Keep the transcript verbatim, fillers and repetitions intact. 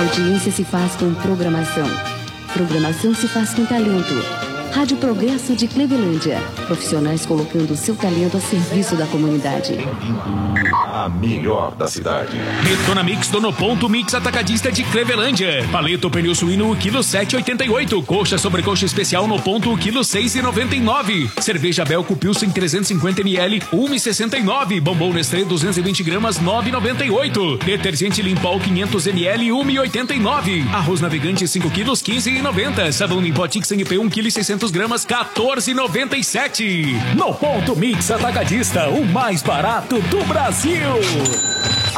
Audiência se faz com programação. Programação se faz com talento. Rádio Progresso de Clevelândia. Profissionais colocando seu talento a serviço da comunidade. A melhor da cidade. Detona Mix do No Ponto Mix Atacadista de Clevelândia. Paleta pernil suíno, o quilo sete e oitenta e oito. Coxa sobre coxa especial no ponto, o quilo seis e noventa e nove. Cerveja Belco Pilsen trezentos e cinquenta mililitros, um e sessenta e nove. Bombom Nestlé duzentos e vinte gramas, nove e noventa e oito. Detergente Limpol quinhentos mililitros, um e oitenta e nove. Arroz Navegante cinco quilos, quinze e noventa. Sabão Limpotix N P um quilo e seiscentos gramas, quatorze e noventa e sete. No Ponto Mix Atacadista, o mais barato do Brasil.